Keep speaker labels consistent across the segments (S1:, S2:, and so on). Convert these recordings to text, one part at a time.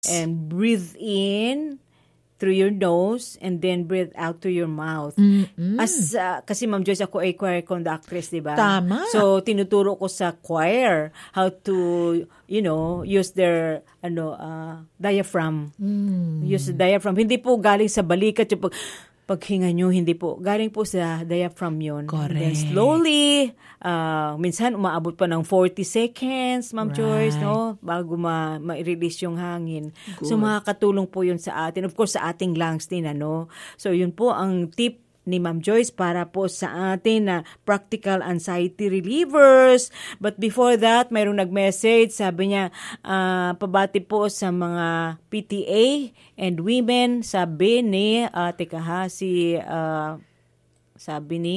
S1: And breathe in through your nose and then breathe out through your mouth. Kasi Ma'am Joyce, ako ay choir conductress, di ba?
S2: Tama.
S1: So, tinuturo ko sa choir how to, use their, diaphragm. Use the diaphragm. Hindi po galing sa balikat yung paghinga nyo, hindi po. Galing po sa diaphragm yun.
S2: Correct.
S1: And then slowly, minsan umaabot pa ng 40 seconds, Ma'am Joyce, no? Bago ma-release yung hangin.
S2: Good.
S1: So, makakatulong po yun sa atin. Of course, sa ating lungs din, So, yun po ang tip ni Ma'am Joyce para po sa atin na practical anxiety relievers. But before that, mayroong nag-message. Sabi niya, pabati po sa mga PTA and women. Sabi ni, sabi ni,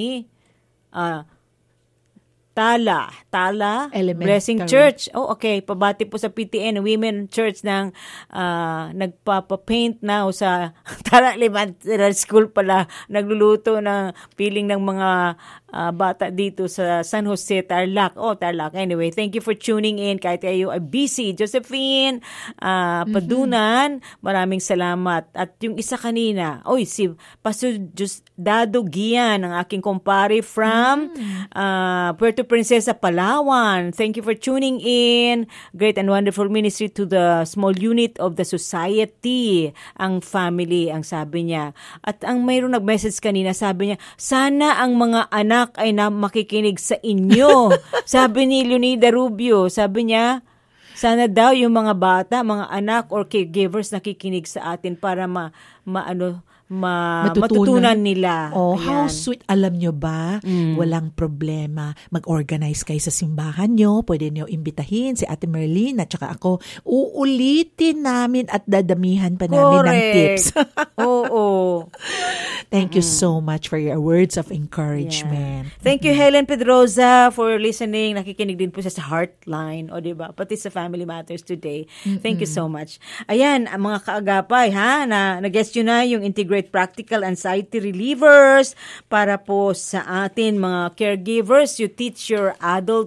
S1: Tala
S2: Elementary
S1: Blessing Church. Oh, okay. Pabati po sa PTN Women Church ng nagpapapaint na sa Tala Elementary School pala. Nagluluto ng piling ng mga bata dito sa San Jose, Tarlac. Oh, Tarlac. Anyway, thank you for tuning in. Kahit kayo ay busy. Josephine Padunan, maraming salamat. At yung isa kanina, si Pastor Dado Gian, ang aking kumpare from Puerto Princesa, Palawan. Thank you for tuning in. Great and wonderful ministry to the small unit of the society. Ang family, ang sabi niya. At ang mayroong nag-message kanina, sabi niya, sana ang mga anak ay makikinig sa inyo. Sabi ni Leonida Rubio, sabi niya, sana daw yung mga bata, mga anak or caregivers nakikinig sa atin para matutunan nila.
S2: Oh,
S1: ayan.
S2: How sweet. Alam nyo ba, walang problema. Mag-organize kayo sa simbahan nyo. Pwede nyo imbitahin si Ate Merlin at saka ako. Uulitin namin at dadamihan pa namin ng tips.
S1: Oo.
S2: Thank you so much for your words of encouragement.
S1: Yeah. Thank you, Helen Pedroza, for listening. Nakikinig din po siya sa Heartline. O, diba? Pati sa Family Matters today. Thank you so much. Ayan, mga kaagapay, na-guess nyo na yung Integrate Practical Anxiety Relievers para po sa atin, mga caregivers. You teach your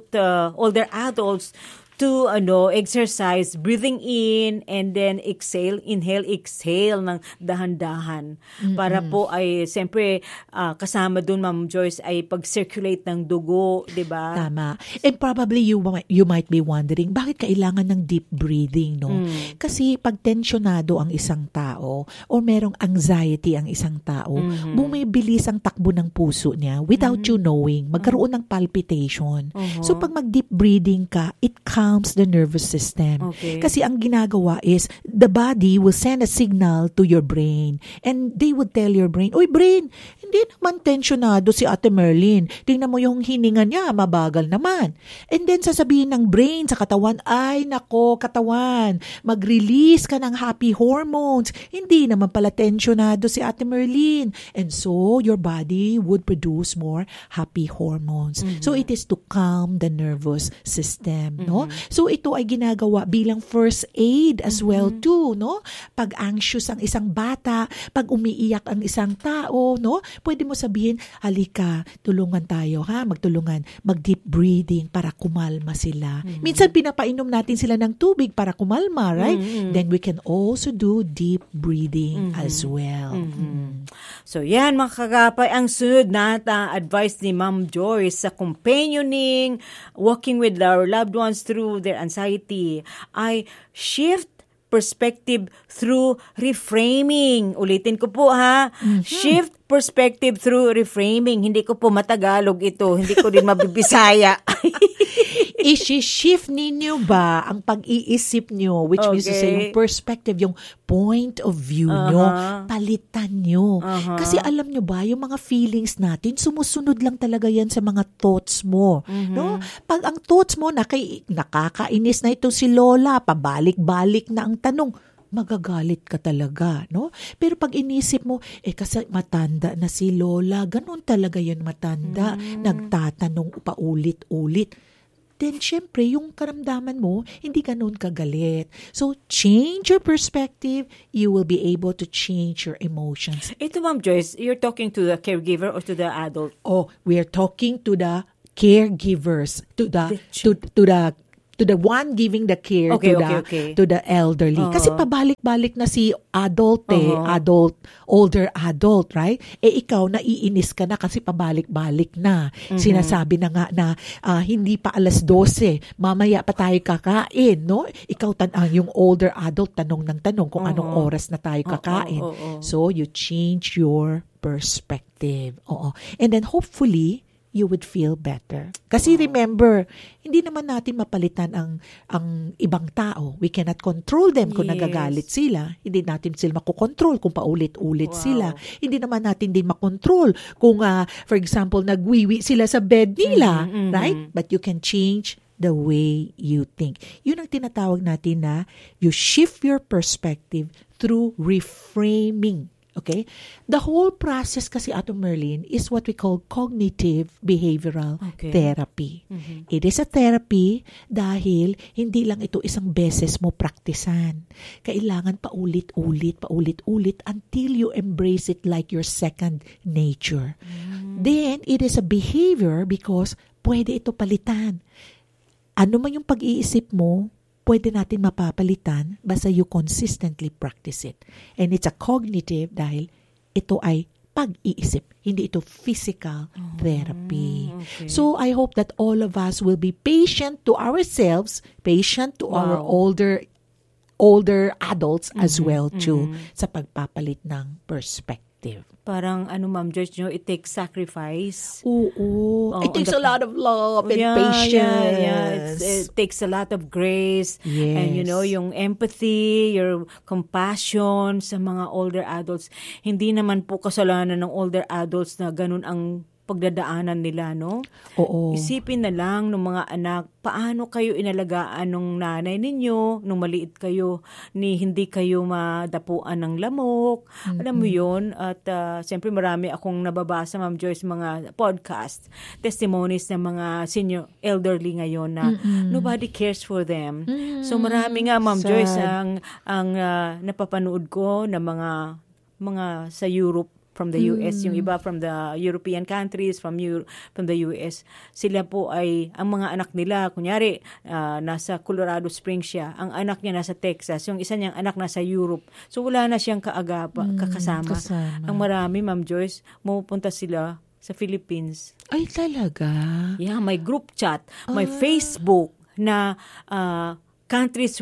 S1: older adults to exercise, breathing in and then inhale, exhale ng dahan-dahan. Para po ay siyempre kasama dun, Ma'am Joyce, ay pag-circulate ng dugo, 'di ba?
S2: Tama. And probably you might be wondering, bakit kailangan ng deep breathing, no? Kasi pag tensionado ang isang tao or merong anxiety ang isang tao, bumibilis ang takbo ng puso niya without you knowing. Magkaroon ng palpitation. So pag mag-deep breathing ka, it calms the nervous system.
S1: Okay.
S2: Kasi ang ginagawa is, the body will send a signal to your brain. And they would tell your brain, "Uy, brain, hindi naman tensionado si Ate Merlin. Tingnan mo yung hininga niya, mabagal naman." And then sasabihin ng brain sa katawan, "Ay, nako, katawan, mag-release ka ng happy hormones. Hindi naman pala tensionado si Ate Merlin." And so, your body would produce more happy hormones. So, it is to calm the nervous system, no? So, ito ay ginagawa bilang first aid as well too, no? Pag anxious ang isang bata, pag umiiyak ang isang tao, no? Pwede mo sabihin, "Halika, tulungan tayo, magtulungan, mag-deep breathing para kumalma sila." Minsan pinapainom natin sila ng tubig para kumalma, right? Then we can also do deep breathing as well.
S1: So yan, mga kagapay, ang sunod na advice ni Ma'am Joyce sa companioning, walking with our loved ones through their anxiety, ay shift perspective through reframing. Ulitin ko po shift perspective through reframing. Hindi ko po matagalog ito. Hindi ko din mabibisaya.
S2: I-shift ninyo ba ang pag-iisip nyo, which means to say, yung perspective, yung point of view nyo, palitan nyo. Kasi alam nyo ba, yung mga feelings natin, sumusunod lang talaga yan sa mga thoughts mo. No? Pag ang thoughts mo, nakakainis na ito si Lola, pabalik-balik na ang tanong, magagalit ka talaga, no? Pero pag inisip mo, kasi matanda na si Lola, ganun talaga yun matanda, nagtatanong paulit-ulit. Then, syempre, yung karamdaman mo, hindi ganun kagalit. So, change your perspective, you will be able to change your emotions.
S1: Ito, Ma'am Joyce, you're talking to the caregiver or to the adult?
S2: Oh, we are talking to the caregivers, to the to the one giving the care
S1: Okay.
S2: to the elderly. Kasi pabalik-balik na si older adult, right? Ikaw naiinis ka na kasi pabalik-balik na. Sinasabi na nga na hindi pa 12:00, mamaya pa tayo kakain, no? Ikaw yung older adult tanong ng tanong kung anong oras na tayo kakain. So you change your perspective. And then hopefully you would feel better. Kasi remember, hindi naman natin mapalitan ang ibang tao. We cannot control them kung nagagalit sila. Hindi natin sila makokontrol kung paulit-ulit sila. Hindi naman natin din makontrol kung, for example, nagwiwi sila sa bed nila. Right? But you can change the way you think. Yun ang tinatawag natin na you shift your perspective through reframing. Okay? The whole process kasi, Ato Merlin, is what we call cognitive behavioral therapy. It is a therapy dahil hindi lang ito isang beses mo praktisan. Kailangan paulit-ulit until you embrace it like your second nature. Then, it is a behavior because pwede ito palitan. Ano man yung pag-iisip mo, pwede natin mapapalitan basta you consistently practice it. And it's a cognitive dahil ito ay pag-iisip. Hindi ito physical therapy. So I hope that all of us will be patient to ourselves, patient to our older adults as well too sa pagpapalit ng perspective.
S1: Parang Ma'am Joyce, it takes sacrifice.
S2: Oo. It takes a lot of love and patience.
S1: It takes a lot of grace.
S2: Yes.
S1: And yung empathy, your compassion sa mga older adults. Hindi naman po kasalanan ng older adults na ganun ang pagdadaanan nila, no?
S2: Oo.
S1: Isipin na lang ng mga anak, paano kayo inalagaan ng nanay ninyo nung maliit kayo, hindi kayo madapuan ng lamok. Alam mo yun? At siyempre marami akong nababasa, Ma'am Joyce, mga podcast, testimonies ng mga senior elderly ngayon na nobody cares for them. So marami nga, Ma'am Joyce, ang napapanood ko na mga sa Europe, from the US, yung iba from the European countries, from the US, sila po ay, ang mga anak nila, kunyari, nasa Colorado Springs siya, ang anak niya nasa Texas, yung isa niyang anak nasa Europe. So wala na siyang kakasama. Ang marami, Ma'am Joyce, mapupunta sila sa Philippines.
S2: Ay, talaga?
S1: Yeah, may group chat, may Facebook na countries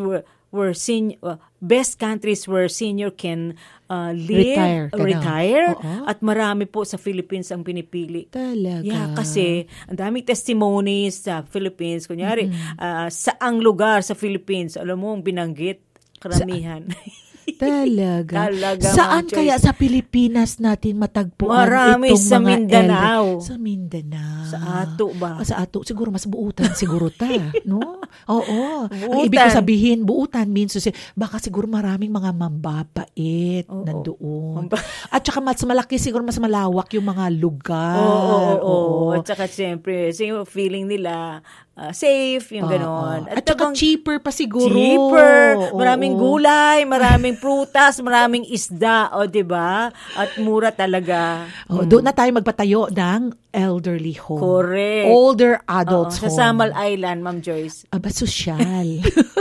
S1: best countries where senior can live, retire, at marami po sa Philippines ang pinipili.
S2: Talaga?
S1: Yeah, kasi ang daming testimonies sa Philippines. Kunyari, saang lugar sa Philippines, alam mo, ang binanggit, karamihan.
S2: Talaga.
S1: Ma'am
S2: Saan
S1: Joyce,
S2: kaya sa Pilipinas natin matagpuan
S1: marami
S2: itong
S1: sa
S2: mga
S1: Mindanao.
S2: Sa Mindanao.
S1: Sa Ato ba?
S2: Sa Ato. Siguro mas buutan siguro ta. No? Oo.
S1: Buutan.
S2: Ang ibig ko sabihin, buutan means baka siguro maraming mga mambabait nandoon. At saka mas malaki, siguro mas malawak yung mga lugar.
S1: Oo. At saka siyempre, feeling nila safe, yung ganon.
S2: At saka cheaper pa siguro.
S1: Cheaper. Maraming gulay, maraming prutas, maraming isda, diba? At mura talaga.
S2: Doon na tayo magpatayo ng elderly home.
S1: Correct.
S2: Older adults home.
S1: Sa Samal Island, Ma'am Joyce.
S2: Aba, sosyal.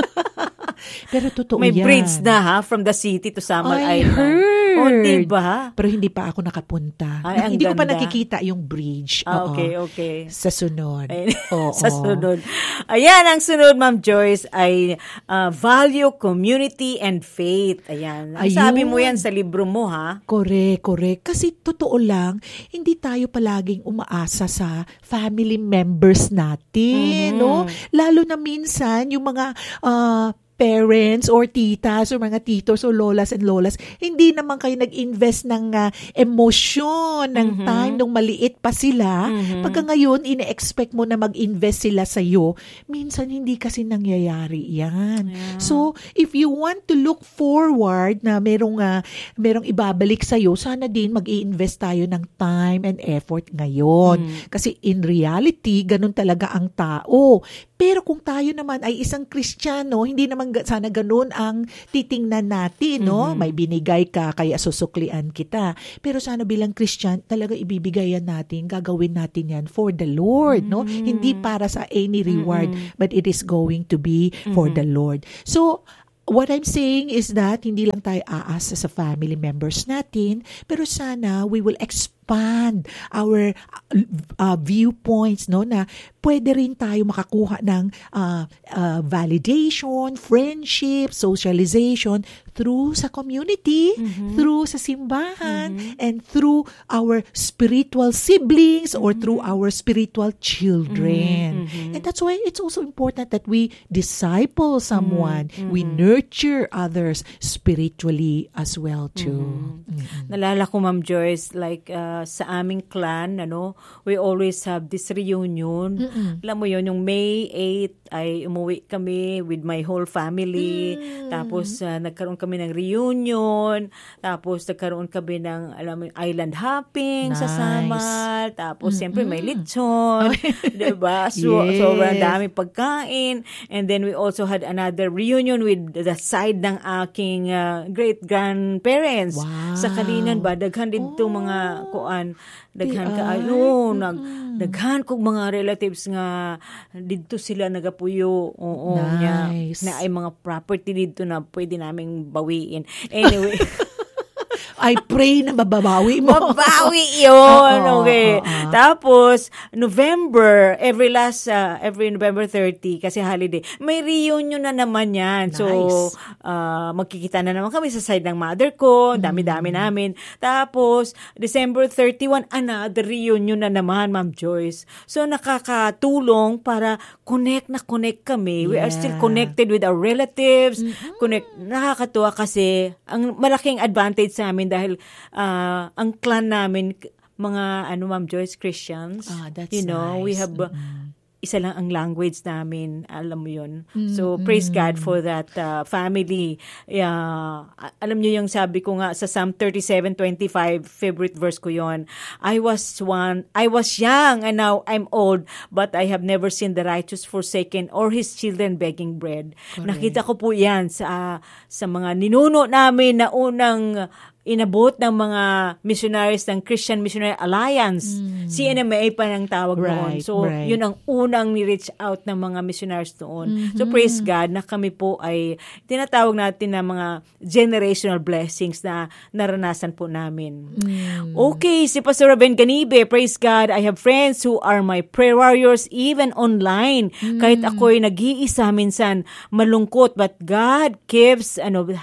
S2: Pero totoo
S1: May
S2: yan.
S1: bridge na from the city to Samal
S2: I
S1: Island.
S2: heard.
S1: Diba?
S2: Pero hindi pa ako nakapunta.
S1: Ay,
S2: Hindi ko pa
S1: ganda.
S2: nakikita yung bridge.
S1: Okay.
S2: Sa sunod.
S1: Sa sunod. Ayan, ang sunod, Ma'am Joyce, ay value, community, and faith. Ayan. Sabi mo yan sa libro mo, ha?
S2: Correct. Kasi totoo lang, hindi tayo palaging umaasa sa family members natin, no? Lalo na minsan, yung mga parents or titas or mga titos or lolas and lolas, hindi naman kayo nag-invest ng emosyon, ng time nung maliit pa sila. Pagka ngayon, ine-expect mo na mag-invest sila sa'yo, minsan hindi kasi nangyayari yan. Yeah. So, if you want to look forward na merong ibabalik sa'yo, sana din mag-i-invest tayo ng time and effort ngayon. Kasi in reality, ganun talaga ang tao. Pero kung tayo naman ay isang Kristiyano, hindi naman sana ganun ang titingnan natin, no? May binigay ka, kaya susuklian kita. Pero sana bilang Kristyan, talaga ibibigayan natin, gagawin natin yan for the Lord, no? Hindi para sa any reward, but it is going to be for the Lord. So, what I'm saying is that hindi lang tayo aasa sa family members natin, pero sana we will expand our viewpoints, no, na pwede rin tayo makakuha ng validation, friendship, socialization through sa community, through sa simbahan, and through our spiritual siblings or through our spiritual children. And that's why it's also important that we disciple someone, we nurture others spiritually as well too.
S1: Nalala ko, Ma'am Joyce, like sa aming clan, we always have this reunion. Alam mo yun, yung May 8 ay umuwi kami with my whole family. Tapos nagkaroon kami ng reunion. Tapos nagkaroon kami ng, alam mo, island hopping sa Samal. Tapos siyempre may lechon. Diba? So, sobrang daming pagkain. And then we also had another reunion with the side ng aking great-grandparents.
S2: Wow.
S1: Sa Kalinan ba? Daghan dito mga daghan ka daghan kog mga relatives nga didto sila nagapuyo. Oo,
S2: nice.
S1: Na ay mga property didto na pwede naming bawiin. Anyway,
S2: I pray na mababawi mo.
S1: Mabawi yun. Okay. Tapos, November, every November 30, kasi holiday, may reunion na naman yan.
S2: Nice.
S1: So, magkikita na naman kami sa side ng mother ko. Dami-dami namin. Tapos, December 31, another reunion na naman, Ma'am Joyce. So, nakakatulong para connect kami. We are still connected with our relatives. Nakakatuwa kasi, ang malaking advantage sa amin dahil ang clan namin mga Ma'am Joyce, Christians.
S2: That's
S1: nice. We have isa lang ang language namin, alam mo yun. So praise God for that family. Alam niyo yung sabi ko nga sa Psalm 37:25, favorite verse ko yon. I was young and now I'm old, but I have never seen the righteous forsaken or his children begging bread. Correct. Nakita ko po yan sa mga ninuno namin na unang inabot ng mga missionaries ng Christian Missionary Alliance. CNMA pa ng tawag noon. So, yun ang unang ni-reach out ng mga missionaries noon. So, praise God na kami po ay tinatawag natin na mga generational blessings na naranasan po namin. Okay, si Pastor Ruben Ganibe, praise God, I have friends who are my prayer warriors even online. Kahit ako'y nag-iisa minsan malungkot, but God keeps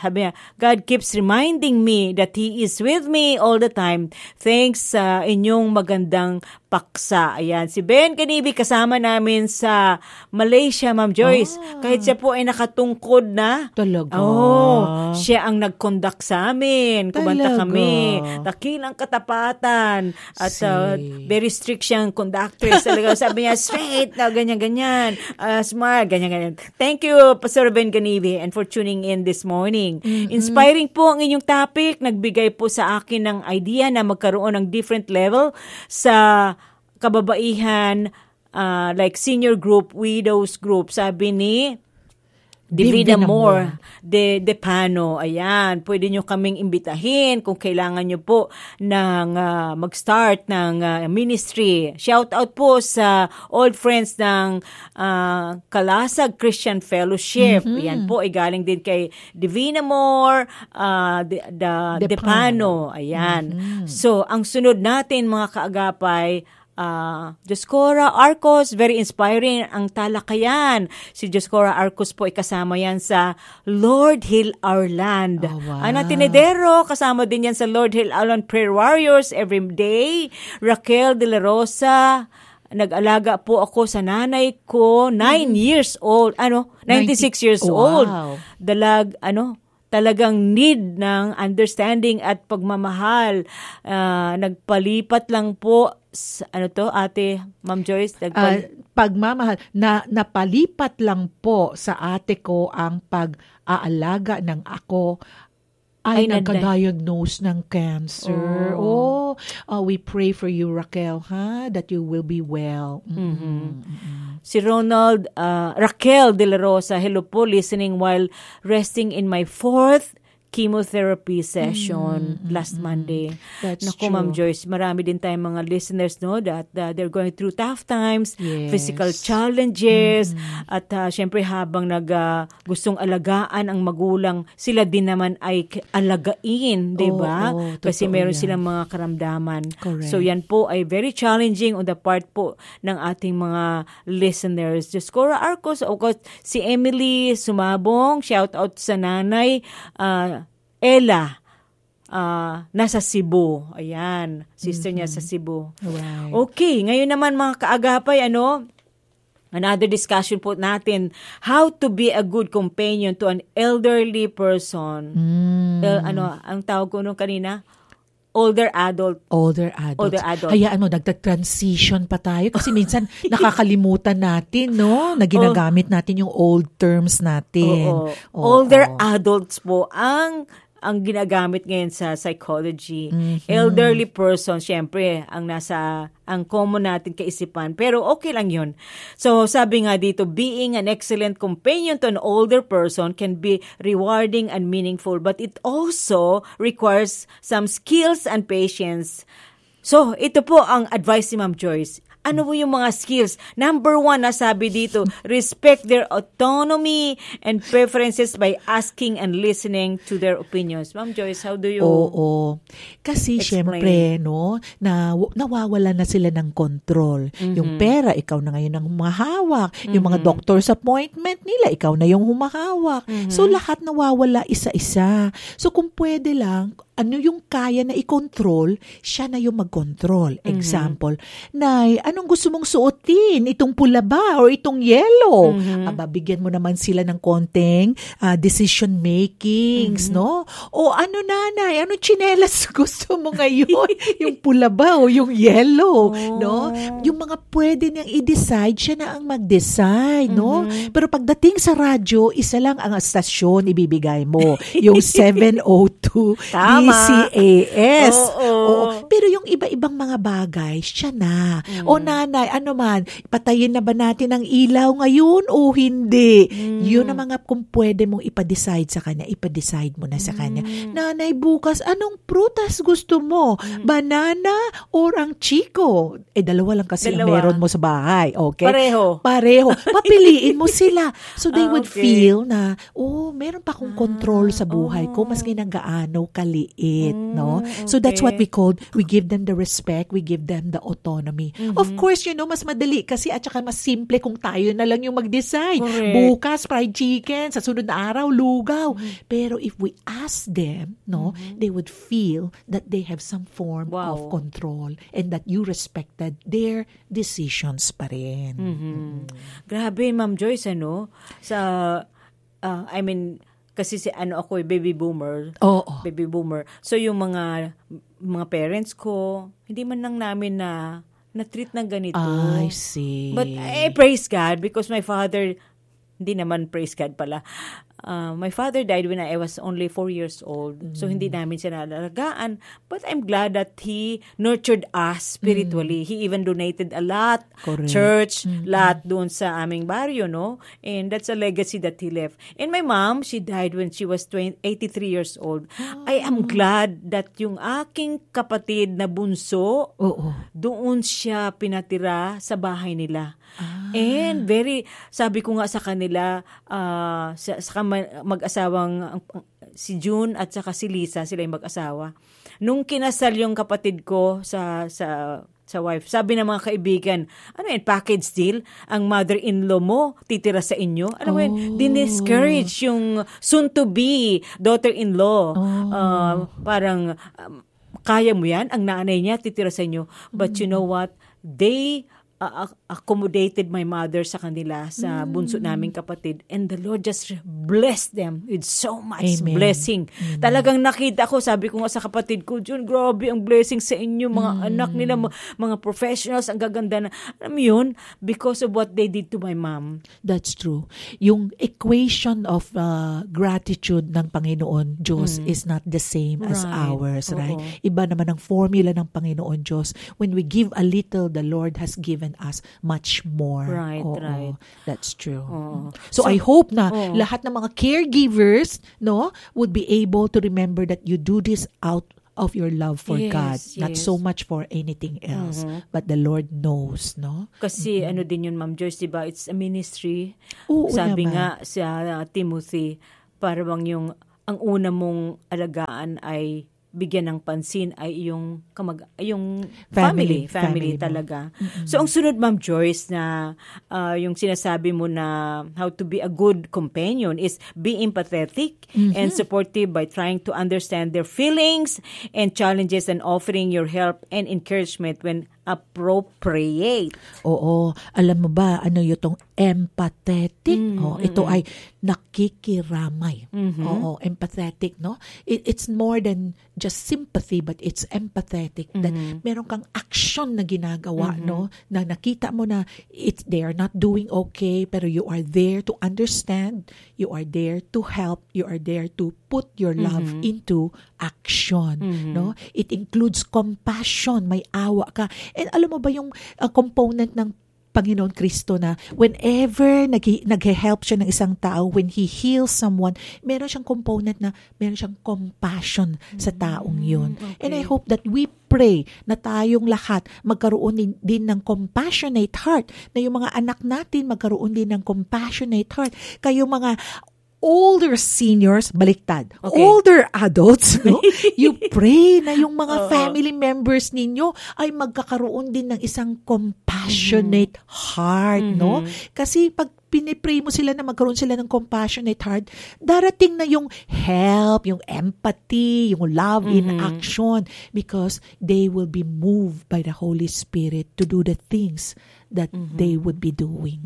S1: reminding me that He is with me all the time. Thanks sa inyong magandang paksa. Ayan, si Ben Ganibe kasama namin sa Malaysia, Ma'am Joyce. Kahit siya po ay nakatungkod na.
S2: Talaga?
S1: Siya ang nag-conduct sa amin. Kumanta kami. Dakilang katapatan. At very strict siyang conductress. Talaga sabi niya, straight, na ganyan-ganyan. Smart, ganyan-ganyan. Thank you, Pastor Ben Ganibe, and for tuning in this morning. Inspiring po ang inyong topic. Nagbigay po sa akin ng idea na magkaroon ng different level sa kababaihan, like senior group, widows group. Sabi ni Divina Moore de Pano. Ayan, pwede nyo kaming imbitahin kung kailangan nyo po ng mag-start ng ministry. Shout out po sa old friends ng Kalasag Christian Fellowship. Ayan po, ay galing din kay Divina Moore de Pano. Ayan. So, ang sunod natin mga kaagapay, Joscora Arcos, very inspiring ang talakayan. Si Joscora Arcos po ay kasama yan sa Lord Heal Our Land. Ana Tinedero, kasama din yan sa Lord Heal Our Land Prayer Warriors every day. Raquel De La Rosa, nag-alaga po ako sa nanay ko, 96 years old. Talagang need ng understanding at pagmamahal. Nagpalipat lang po, Ate Ma'am Joyce?
S2: Pagmamahal. Napalipat lang po sa ate ko ang pag-aalaga ng ako ay nagka-diagnose ng cancer. So, we pray for you, Raquel, that you will be well.
S1: Si Ronald Raquel De La Rosa, hello po, listening while resting in my 4th chemotherapy session last Monday.
S2: That's
S1: Naku,
S2: true.
S1: Ma'am Joyce, marami din tayong mga listeners, no, that they're going through tough times,
S2: Yes.
S1: physical challenges, at syempre habang gustong alagaan ang magulang, sila din naman ay alagain, di ba?
S2: Oo,
S1: Kasi
S2: totoo
S1: meron
S2: yan.
S1: silang mga karamdaman.
S2: Correct.
S1: So yan po ay very challenging on the part po ng ating mga listeners. Just Cora Arcos, o si Emily Sumabong, shout out sa nanay, Ella, nasa Cebu. Ayan, sister niya sa Cebu.
S2: Right.
S1: Okay, ngayon naman mga kaagapay, another discussion po natin, how to be a good companion to an elderly person. Ang tawag ko nung kanina? Older adult.
S2: Older adults.
S1: Older adult.
S2: Hayaan mo, nagta-transition pa tayo kasi minsan nakakalimutan natin, no? Na ginagamit natin yung old terms natin.
S1: Oo.
S2: Oo.
S1: Older adults po ang ginagamit ngayon sa psychology. Elderly person, syempre, ang common natin kaisipan. Pero okay lang yun. So, sabi nga dito, being an excellent companion to an older person can be rewarding and meaningful, but it also requires some skills and patience. So, ito po ang advice ni Ma'am Joyce. Ano po yung mga skills? Number 1, nasabi dito, respect their autonomy and preferences by asking and listening to their opinions. Ma'am Joyce, how do you
S2: Oo. Kasi
S1: explain?
S2: syempre, no, nawawala na sila ng control. Yung pera, ikaw na ngayon ang humahawak. Yung mga doctor's appointment nila, ikaw na yung humahawak. So, lahat nawawala isa-isa. So, kung pwede lang, ano yung kaya na i-control, siya na yung mag-control. Example, Nay, anong gusto mong suotin? Itong pula ba or itong yellow? Bigyan mo naman sila ng konting decision makings, no? O ano, nanay, anong tsinelas gusto mo ngayon? Yung pula ba o yung yellow, no? Yung mga pwede niyang i-decide, siya na ang mag-decide, no? Pero pagdating sa radyo, isa lang ang stasyon ibibigay mo. Yung 702
S1: Tama.
S2: DCAS.
S1: Oo.
S2: Pero yung iba-ibang mga bagay, siya na. O nanay, ano man, patayin na ba natin ang ilaw ngayon o hindi? Yun ang mga kung pwede mong ipa-decide sa kanya, ipa-decide mo na sa kanya. Nanay, bukas, anong prutas gusto mo? Banana or ang chico? Dalawa lang kasi ang meron mo sa bahay. Okay? Pareho. Mapiliin mo sila. So they would feel na, meron pa akong control sa buhay ko, mas ginagaano kaliit, no? So that's what we give them the respect, we give them the autonomy. Of course, mas madali kasi at saka mas simple kung tayo na lang yung mag-decide.
S1: Correct.
S2: Bukas, fried chicken, sa sunod na araw, lugaw. Pero if we ask them, no, they would feel that they have some form of control and that you respected their decisions pa rin.
S1: Grabe, Ma'am Joyce, kasi ako baby boomer.
S2: Oo.
S1: Baby boomer. So yung mga parents ko, hindi man lang namin na-treat ng ganito.
S2: I see.
S1: But praise God because my father, hindi naman praise God pala. My father died when I was only 4 years old. So, hindi namin siya nalalagaan. But I'm glad that he nurtured us spiritually. He even donated a lot.
S2: Correct.
S1: Church, lot doon sa aming baryo, no? And that's a legacy that he left. And my mom, she died when she was 83 years old. I am glad that yung aking kapatid na bunso, doon siya pinatira sa bahay nila. And sabi ko nga sa kanila, sa mag-asawang si June at saka si Lisa, sila yung mag-asawa. Nung kinasal yung kapatid ko sa wife, sabi ng mga kaibigan, package deal? Ang mother-in-law mo titira sa inyo? Alam mo yun, din-discourage yung soon-to-be daughter-in-law. Parang, kaya mo yan? Ang nanay niya titira sa inyo. But you know what? They accommodated my mother sa kanila, sa bunso naming kapatid. And the Lord just blessed them with so much
S2: Amen.
S1: blessing. Talagang nakita ko, sabi ko nga sa kapatid ko, Jun, grabe ang blessing sa inyo, mga anak nila, mga professionals, ang gaganda na. Alam mo yun? Because of what they did to my mom.
S2: That's true. Yung equation of gratitude ng Panginoon Diyos is not the same as ours, right? Iba naman ang formula ng Panginoon Diyos. When we give a little, the Lord has given us much more.
S1: Right, right.
S2: That's true. So I hope na lahat ng mga caregivers, no, would be able to remember that you do this out of your love for God, not so much for anything else, but the Lord knows, no?
S1: Kasi ano din yun, Ma'am Joyce, diba? It's a ministry.
S2: Oo,
S1: Sabi
S2: naman.
S1: nga sa Timothy, para bang yung ang una mong alagaan ay bigyan ng pansin ay yung family
S2: Family mo.
S1: talaga. So ang sunod, Ma'am Joyce, na yung sinasabi mo na how to be a good companion is be empathetic and supportive by trying to understand their feelings and challenges and offering your help and encouragement when appropriate.
S2: Oo. Alam mo ba, ano yung empathetic? Ito ay nakikiramay. Oo, empathetic, no? It's more than just sympathy, but it's empathetic. That meron kang action na ginagawa, no? Na nakita mo na they are not doing okay, pero you are there to understand, you are there to help, you are there to put your love into action, no? It includes compassion, may awa ka. And alam mo ba yung component ng Panginoon Kristo na whenever nag-help siya ng isang tao, when He heals someone, meron siyang component na meron siyang compassion sa taong yun.
S1: Okay.
S2: And I hope that we pray na tayong lahat magkaroon din ng compassionate heart, na yung mga anak natin magkaroon din ng compassionate heart. Kayo mga older seniors, baliktad.
S1: Okay.
S2: Older adults, no? You pray na yung mga family members ninyo ay magkakaroon din ng isang compassionate heart, no? Kasi pag pinipray mo sila na magkaroon sila ng compassionate heart, darating na yung help, yung empathy, yung love in action, because they will be moved by the Holy Spirit to do the things that they would be doing.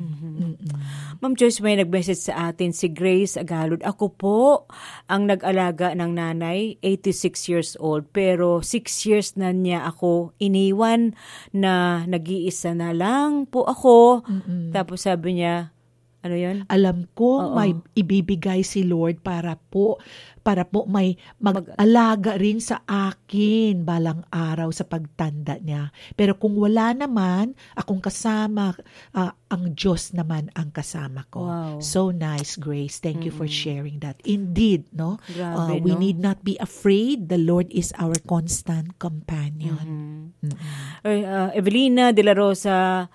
S1: Ma'am Joyce, may nag-message sa atin si Grace Agalud. Ako po ang nag-alaga ng nanay, 86 years old, pero 6 years na niya ako iniwan, na nag-iisa na lang po ako. Tapos sabi niya, ano yun?
S2: Alam ko may ibibigay si Lord para po may mag-alaga rin sa akin balang araw sa pagtanda niya. Pero kung wala naman, akong kasama, ang Diyos naman ang kasama ko.
S1: Wow.
S2: So nice, Grace. Thank you for sharing that. Indeed, no?
S1: Grabe,
S2: We
S1: no?
S2: need not be afraid. The Lord is our constant companion.
S1: Evelina de la Rosa,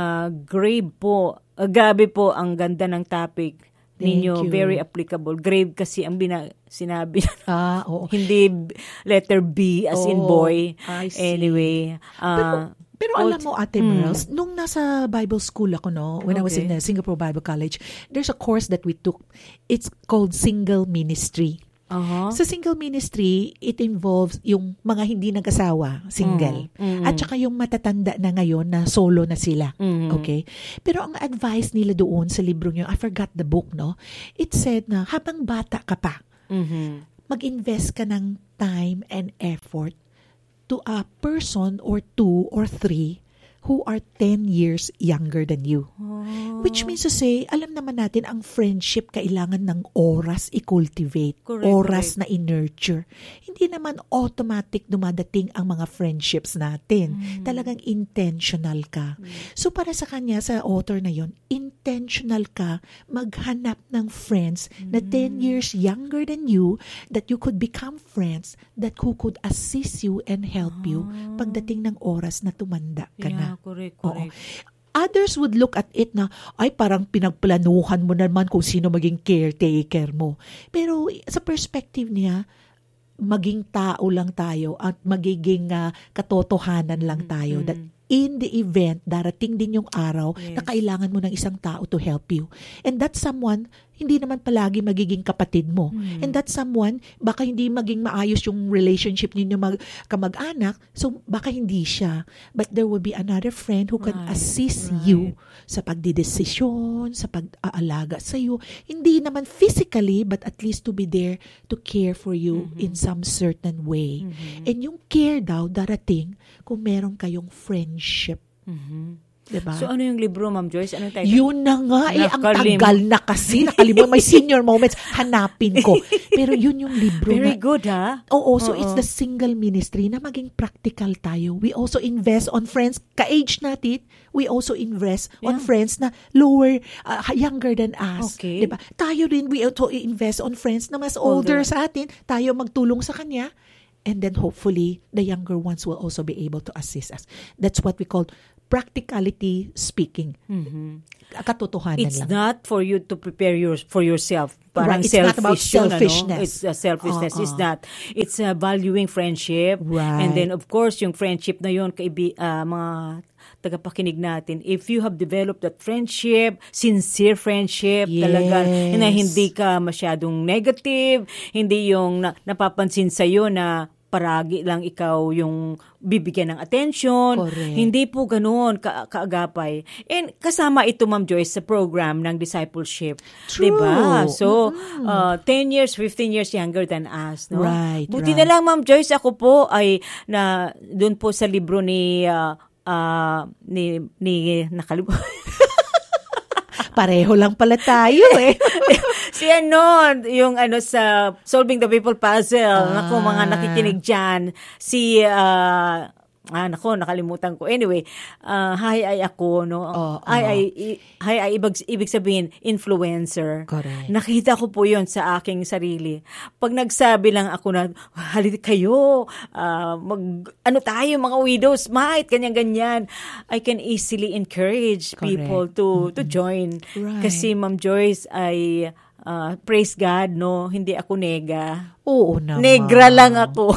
S1: grave po. Grabe po ang ganda ng topic ninyo.
S2: Thank you.
S1: Very applicable. Grave kasi ang sinabi.
S2: Oo.
S1: Hindi letter B as in boy.
S2: I see.
S1: Anyway.
S2: Pero alam mo, Ate Merles, nung nasa Bible school ako, no, when I was in the Singapore Bible College, there's a course that we took. It's called Single Ministry. Sa single ministry, it involves yung mga hindi nag-asawa, single. At saka yung matatanda na ngayon na solo na sila. Okay? Pero ang advice nila doon sa libro nyo, I forgot the book, no? It said na habang bata ka pa, mag-invest ka ng time and effort to a person or two or three who are 10 years younger than you. Which means to say, alam naman natin ang friendship kailangan ng oras i-cultivate, oras na i-nurture. Hindi naman automatic dumadating ang mga friendships natin. Talagang intentional ka. So para sa kanya, sa author na yon, intentional ka maghanap ng friends na 10 years younger than you, that you could become friends, that who could assist you and help you pagdating ng oras na tumanda ka na.
S1: Correct.
S2: Others would look at it na, ay parang pinagplanuhan mo naman kung sino maging caretaker mo. Pero sa perspective niya, maging tao lang tayo at magiging katotohanan lang tayo. That in the event, darating din yung araw na kailangan mo ng isang tao to help you. And that someone, hindi naman palagi magiging kapatid mo. And that someone, baka hindi maging maayos yung relationship ninyo kamag-anak, so baka hindi siya. But there will be another friend who can assist you sa pagdidesisyon, sa pag-aalaga sa iyo. Hindi naman physically, but at least to be there to care for you in some certain way. And yung care daw darating kung meron kayong friendship. Diba?
S1: So, ano yung libro, Ma'am Joyce? Anong title?
S2: Yun na nga. Ang tagal na kasi. Nakalimutan. May senior moments. Hanapin ko. Pero yun yung libro.
S1: Very good, ha?
S2: Oo. So, it's the single ministry na maging practical tayo. We also invest on friends. Ka-age natin, we also invest on friends na lower, younger than us.
S1: Okay.
S2: Diba? Tayo rin, we also invest on friends na mas older sa atin. Tayo magtulong sa kanya. And then hopefully, the younger ones will also be able to assist us. That's what we call practicality speaking. Katotohanan
S1: It's
S2: lang.
S1: not for you to prepare for yourself. Parang
S2: Right. It's not about selfishness.
S1: It's selfishness. It's not. It's valuing friendship.
S2: Right.
S1: And then, of course, yung friendship na yun, mga tagapakinig natin, if you have developed that friendship, sincere friendship, talaga, na hindi ka masyadong negative, hindi yung napapansin sa'yo na paragi lang ikaw yung bibigyan ng attention.
S2: Correct.
S1: Hindi po ganoon kaagapay. And kasama ito, Ma'am Joyce, sa program ng discipleship.
S2: True.
S1: Diba? So, 10 years, 15 years younger than us. No?
S2: Right,
S1: Buti na lang, Ma'am Joyce, ako po ay doon po sa libro ni nakalimutan.
S2: Pareho lang pala tayo eh.
S1: Si yung sa Solving the People Puzzle. Naku, mga nakikinig dyan. Si, nakalimutan ko. Anyway, hi ay ako, no? Hi ay ibig sabihin, influencer.
S2: Correct.
S1: Nakita ko po yon sa aking sarili. Pag nagsabi lang ako na, halika kayo, tayo, mga widows, might, ganyan-ganyan. I can easily encourage people to join.
S2: Right.
S1: Kasi Ma'am Joyce ay, praise God, no? Hindi ako nega.
S2: Oo naman.
S1: Negra lang ako.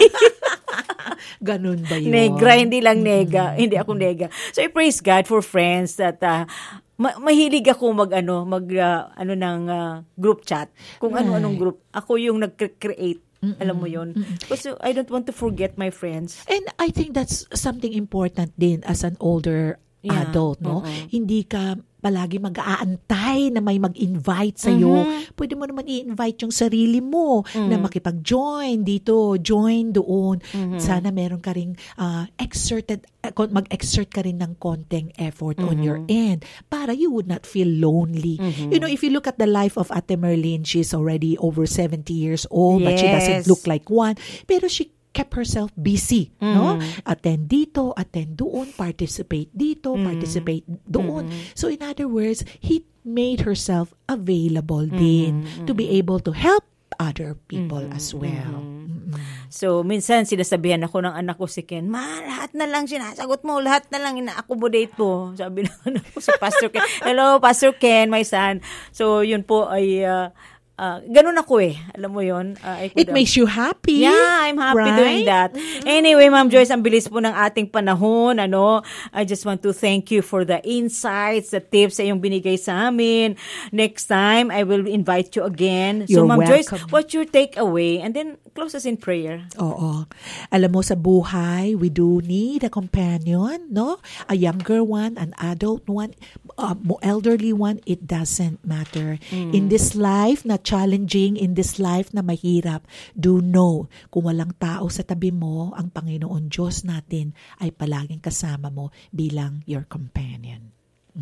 S2: Ganun ba yun?
S1: Negra, hindi lang nega. Hindi ako nega. So, I praise God for friends that mahilig ako ng group chat. Kung ano-anong group. Ako yung nag-create. Alam mo yun? Kasi I don't want to forget my friends.
S2: And I think that's something important din as an older adult, no? Hindi ka palagi mag-aantay na may mag-invite sa'yo. Pwede mo naman i-invite yung sarili mo na makipag-join dito, join doon. Sana meron ka ring mag-exert ka rin ng konting effort on your end para you would not feel lonely. You know, if you look at the life of Ate Merlin, she's already over 70 years old, but she doesn't look like one. Pero she kept herself busy, no? Attend dito, attend doon, participate dito, participate doon. So in other words, he made herself available din to be able to help other people as well.
S1: So, minsan sinasabihan ako ng anak ko si Ken, lahat na lang sinasagot mo, lahat na lang ina-accommodate mo. Sabi ng anak ko si Pastor Ken, hello, Pastor Ken, my son. So, yun po ay ganun ako eh. Alam mo yun?
S2: It makes you happy.
S1: Yeah, I'm happy doing that. Anyway, Ma'am Joyce, ang bilis po ng ating panahon. I just want to thank you for the insights, the tips na yung binigay sa amin. Next time, I will invite you again.
S2: You're
S1: so, Ma'am
S2: welcome.
S1: Joyce, what's your takeaway? And then, close us in prayer.
S2: Oo. Alam mo, sa buhay, we do need a companion, no? A younger one, an adult one, elderly one, it doesn't matter. In this life na challenging, in this life na mahirap, do know, kung walang tao sa tabi mo, ang Panginoon Diyos natin ay palaging kasama mo bilang your companion.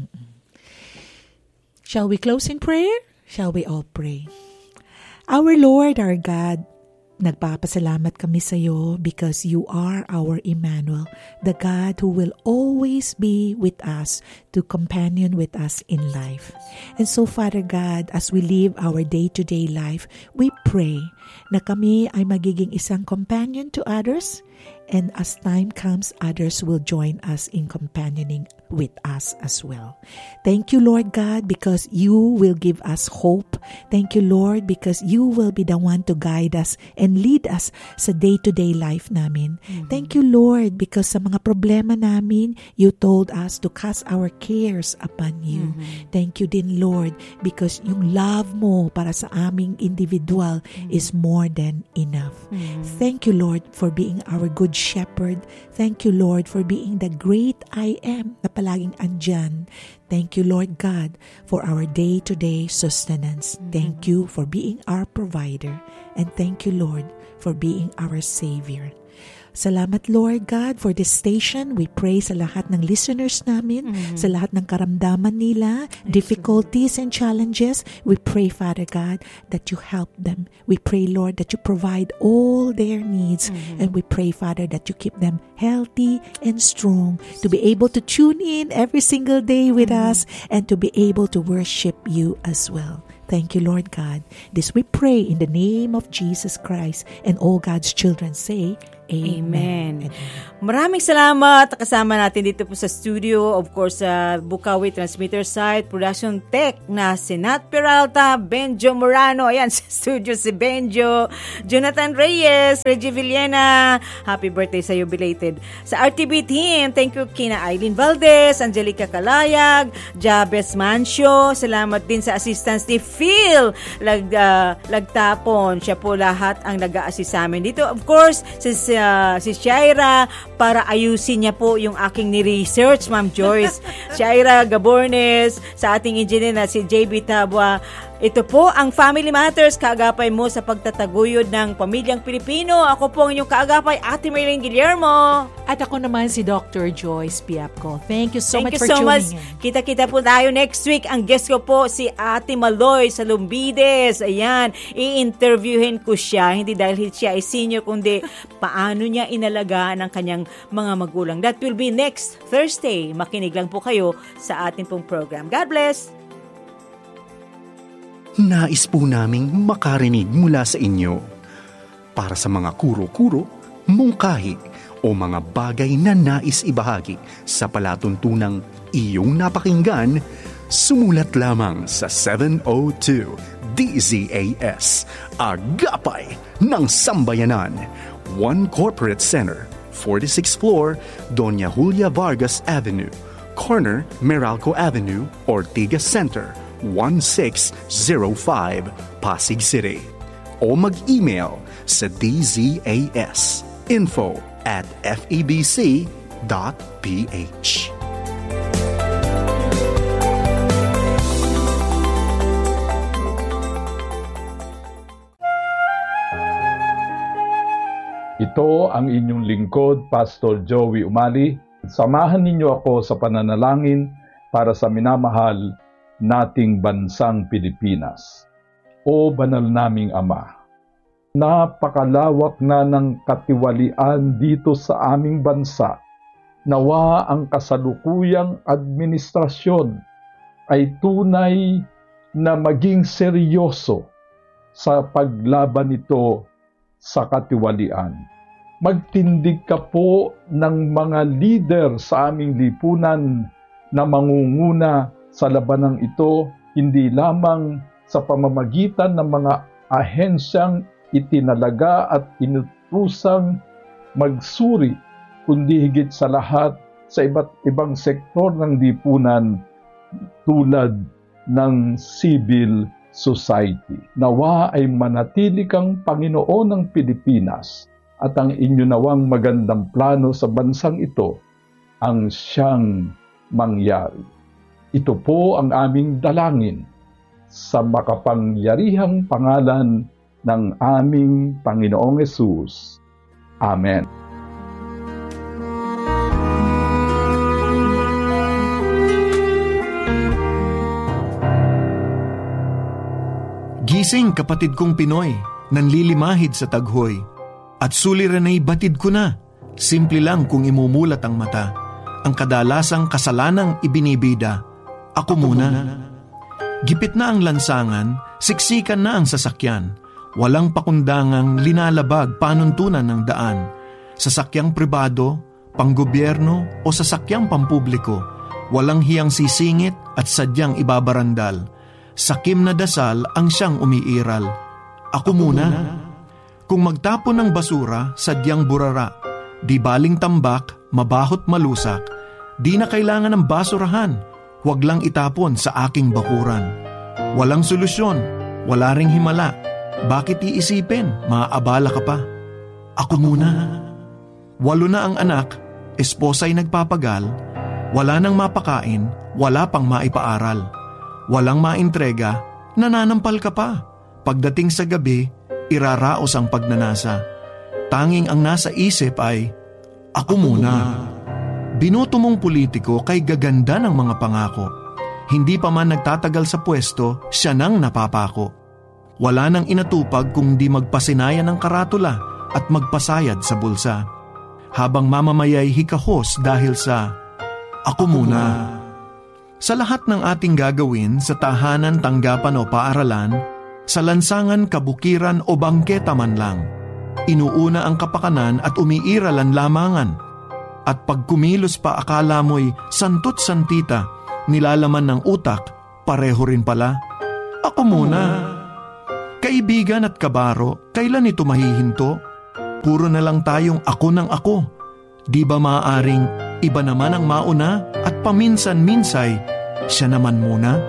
S2: Shall we close in prayer? Shall we all pray? Our Lord, our God, nagpapasalamat kami sa iyo because you are our Emmanuel, the God who will always be with us to companion with us in life. And so, Father God, as we live our day-to-day life, we pray na kami ay magiging isang companion to others, and as time comes, others will join us in companioning with us as well. Thank you, Lord God, because you will give us hope. Thank you, Lord, because you will be the one to guide us and lead us sa day-to-day life namin. Thank you, Lord, because sa mga problema namin, you told us to cast our cares upon you. Thank you din, Lord, because yung love mo para sa aming individual is more than enough. Thank you, Lord, for being our good shepherd. Thank you, Lord, for being the great I am na palaging andyan. Thank you, Lord God, for our day-to-day sustenance. Thank you for being our provider. And thank you, Lord, for being our Savior. Salamat, Lord God, for this station. We pray sa lahat ng listeners namin, sa lahat ng karamdaman nila, difficulties and challenges. We pray, Father God, that you help them. We pray, Lord, that you provide all their needs. And we pray, Father, that you keep them healthy and strong to be able to tune in every single day with us and to be able to worship you as well. Thank you, Lord God. This we pray in the name of Jesus Christ, and all God's children say, Amen.
S1: Maraming salamat. Kasama natin dito po sa studio, of course, sa Bukawi Transmitter Site, Production Tech na si Nat Peralta, Benjo Morano. Ayan, sa studio si Benjo. Jonathan Reyes, Reggie Villena. Happy birthday sa you, belated. Sa RTB team, thank you kina Aileen Valdez, Angelica Calayag, Jabez Mancio. Salamat din sa assistance ni Phil Lagtapon. Siya po lahat ang nag-a-assist sa amin dito. Of course, si Shaira, para ayusin niya po yung aking ni-research, Ma'am Joyce. Shaira Gabornes, sa ating engineer na si JB Tabwa. Ito po ang Family Matters, kaagapay mo sa pagtataguyod ng pamilyang Pilipino. Ako po ang inyong kaagapay, Ate Maylene Guillermo.
S2: At ako naman si Dr. Joyce Piapco. Thank you so much for
S1: tuning
S2: in.
S1: Kita-kita po tayo next week. Ang guest ko po si Ate Maloy sa Lumbides. Ayan, i-interviewin ko siya. Hindi dahil siya ay senior, kundi paano niya inalagaan ang kanyang mga magulang. That will be next Thursday. Makinig lang po kayo sa ating pong program. God bless!
S3: Nais po naming makarinig mula sa inyo. Para sa mga kuro-kuro, mungkahi o mga bagay na nais ibahagi sa palatuntunang iyong napakinggan, sumulat lamang sa 702 DZAS, Agapay ng Sambayanan, 1 Corporate Center, 46th floor, Doña Julia Vargas Avenue, corner Meralco Avenue, Ortigas Center, 1605, Pasig City. O mag-email sa dzas info@febc.ph.
S4: Ito ang inyong lingkod, Pastor Joey Umali. Samahan ninyo ako sa pananalangin para sa minamahal nating bansang Pilipinas. O banal naming Ama, napakalawak na ng katiwalian dito sa aming bansa. Nawa ang kasalukuyang administrasyon ay tunay na maging seryoso sa paglaban nito sa katiwalian. Magtindig ka po ng mga leader sa aming lipunan na mangunguna sa labanang ito, hindi lamang sa pamamagitan ng mga ahensyang itinalaga at inutusang magsuri, kundi higit sa lahat sa iba't ibang sektor ng lipunan tulad ng civil society. Nawa ay manatili kang Panginoon ng Pilipinas at ang inyo nawang magandang plano sa bansang ito ang siyang mangyari. Ito po ang aming dalangin sa makapangyarihang pangalan ng aming Panginoong Hesus. Amen.
S5: Gising, kapatid kong Pinoy, nanlilimahid sa taghoy. At suliran ay batid ko na, simple lang kung imumulat ang mata. Ang kadalasang kasalanang ibinibida, ako muna. Gipit na ang lansangan, siksikan na ang sasakyan. Walang pakundangang linalabag panuntunan ng daan. Sasakyang pribado, panggobyerno o sasakyang pampubliko, walang hiyang sisingit at sadyang ibabarandal. Sakim na dasal ang siyang umiiral. Ako muna. Kung magtapon ng basura, sadyang burara. Di baling tambak, mabahot malusak. Di na kailangan ng basurahan. Huwag lang itapon sa aking bakuran. Walang solusyon, wala ring himala. Bakit iisipin? Maaabala ka pa. Ako muna. 8 na ang anak, esposa'y nagpapagal. Wala nang mapakain, wala pang maipaaral. Walang maintrega, nananampal ka pa. Pagdating sa gabi, iraraos ang pagnanasa. Tanging ang nasa isip ay, ako muna. Binoto mong politiko kay gaganda ng mga pangako. Hindi pa man nagtatagal sa pwesto, siya nang napapako. Wala nang inatupag kung di magpasinayan ng karatula at magpasayad sa bulsa. Habang mamamayay hikahos dahil sa ako muna. Sa lahat ng ating gagawin sa tahanan, tanggapan o paaralan, sa lansangan, kabukiran o bangketa man lang, inuuna ang kapakanan at umiiral ang lamangan. At pag kumilos pa akala mo'y santot santita, nilalaman ng utak, pareho rin pala. Ako muna. Kaibigan at kabaro, kailan ito mahihinto? Puro na lang tayong ako ng ako. Di ba maaaring iba naman ang mauna at paminsan-minsay siya naman muna?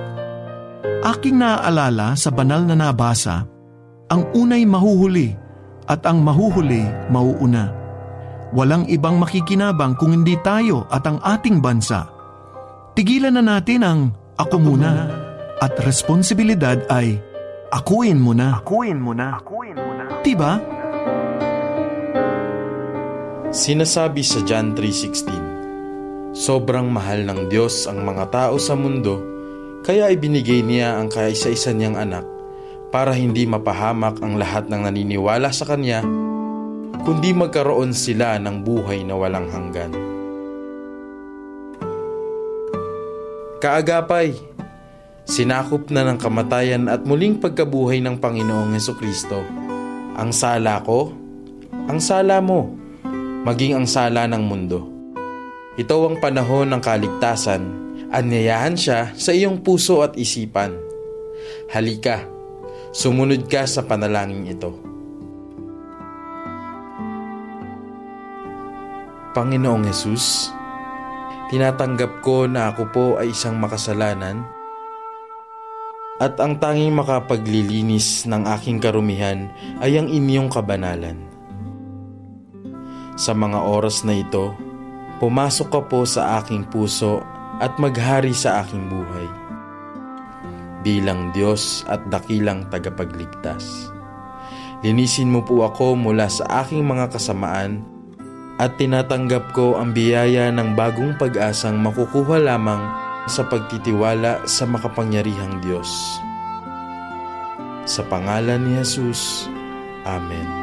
S5: Aking naaalala sa banal na nabasa, ang unay mahuhuli at ang mahuhuli mauuna. Walang ibang makikinabang kung hindi tayo at ang ating bansa. Tigilan na natin ang ako muna at responsibilidad ay akuin mo na. Akuin mo na. Akuin mo na. Diba?
S6: Sinasabi sa John 3:16, sobrang mahal ng Diyos ang mga tao sa mundo, kaya ibinigay niya ang kaisa-isa niyang anak para hindi mapahamak ang lahat ng naniniwala sa Kanya, kundi magkaroon sila ng buhay na walang hanggan. Kaagapay, sinakop na ng kamatayan at muling pagkabuhay ng Panginoong Hesukristo. Ang sala ko, ang sala mo, maging ang sala ng mundo. Ito ang panahon ng kaligtasan. Anyayahan siya sa iyong puso at isipan. Halika, sumunod ka sa panalangin ito. Panginoong Hesus, tinatanggap ko na ako po ay isang makasalanan at ang tanging makapaglilinis ng aking karumihan ay ang inyong kabanalan. Sa mga oras na ito, pumasok ka po sa aking puso at maghari sa aking buhay. Bilang Diyos at dakilang tagapagligtas. Linisin mo po ako mula sa aking mga kasamaan at tinatanggap ko ang biyaya ng bagong pag-asang makukuha lamang sa pagtitiwala sa makapangyarihang Diyos. Sa pangalan ni Jesus, Amen.